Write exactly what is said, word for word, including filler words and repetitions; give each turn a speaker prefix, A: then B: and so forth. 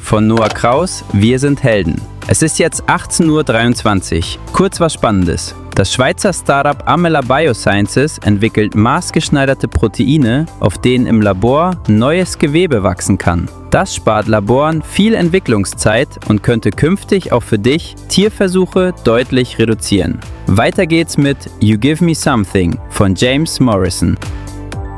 A: von Noah Kraus, Wir sind Helden. Es ist jetzt achtzehn Uhr dreiundzwanzig. Kurz was Spannendes. Das Schweizer Startup Amela Biosciences entwickelt maßgeschneiderte Proteine, auf denen im Labor neues Gewebe wachsen kann. Das spart Laboren viel Entwicklungszeit und könnte künftig auch für dich Tierversuche deutlich reduzieren. Weiter geht's mit You Give Me Something von James Morrison.